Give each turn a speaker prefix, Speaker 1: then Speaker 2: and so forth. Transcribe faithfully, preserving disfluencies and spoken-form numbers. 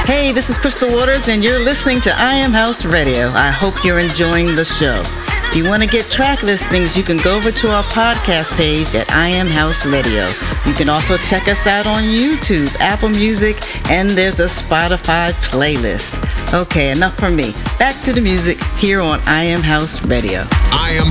Speaker 1: Hey, this is Crystal Waters, and you're listening to I Am House Radio. I hope you're enjoying the show. If you want to get track listings, you can go over to our podcast page at I Am House Radio. You can also check us out on YouTube, Apple Music, and there's a Spotify playlist. Okay, enough from me. Back to the music here on I Am House Radio.
Speaker 2: I Am